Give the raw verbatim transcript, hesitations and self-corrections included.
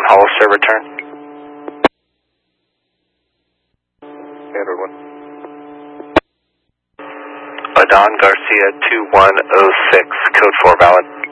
Hollister, return. Standard one. Adon Garcia two one oh six, code four valid.